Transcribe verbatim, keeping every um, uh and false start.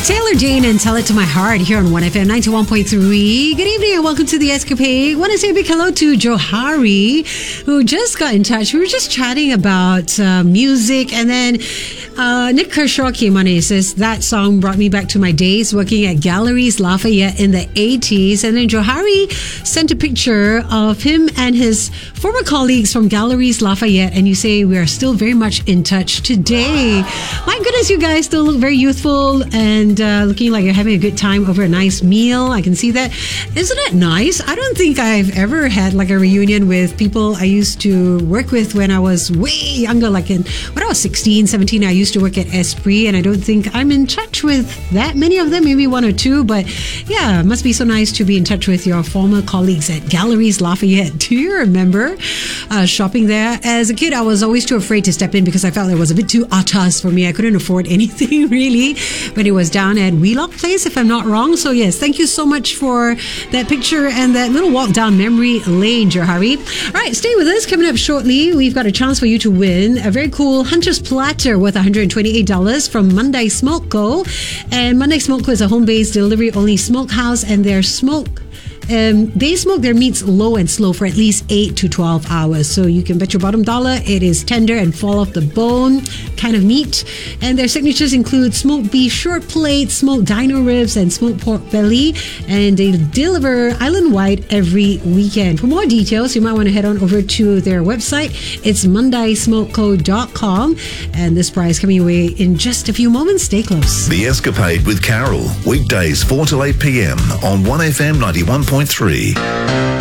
Taylor Dane and Tell It to My Heart here on one F M ninety-one point three. Good evening and welcome to the Escapade. I want to say a big hello to Johari, who just got in touch. We were just chatting about uh, music, and then uh, Nick Kershaw came on and he says, that song brought me back to my days working at Galleries Lafayette in the eighties. And then Johari sent a picture of him and his former colleagues from Galleries Lafayette, and you say we are still very much in touch today. My goodness, you guys still look very youthful and uh, looking like you're having a good time over a nice meal. I can see that. Isn't it nice? I don't think I've ever had like a reunion with people I used to work with when I was way younger, like in when I was sixteen, seventeen. I used to work at Esprit, and I don't think I'm in touch with that many of them, maybe one or two, but yeah, it must be so nice to be in touch with your former colleagues at Galleries Lafayette. Do you remember uh, shopping there? As a kid, I was always too afraid to step in because I felt it was a bit too atas for me. I couldn't afford anything really when it was down at Wheelock Place, if I'm not wrong. So yes, thank you so much for that picture and that little walk down memory lane, Johari. All right, stay with us. Coming up shortly, we've got a chance for you to win a very cool Hunter's Platter worth one hundred twenty-eight dollars from Monday Smoke Co. And Monday Smoke Co is a home-based delivery-only smokehouse, and their smoke Um, they smoke their meats low and slow for at least eight to twelve hours. So you can bet your bottom dollar it is tender and fall off the bone kind of meat. And their signatures include smoked beef short plate, smoked dino ribs, and smoked pork belly. And they deliver island-wide every weekend. For more details, you might want to head on over to their website. It's monday smoke co dot com. And this prize coming away in just a few moments. Stay close. The Escapade with Carol, weekdays four till eight p.m. on one F M ninety-one point three.